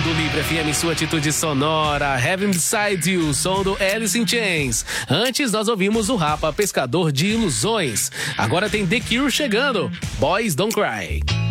Mundo Livre FM, sua atitude sonora. Heaven Beside You, som do Alice in Chains. Antes nós ouvimos o Rapa, Pescador de Ilusões. Agora tem The Cure chegando, Boys Don't Cry.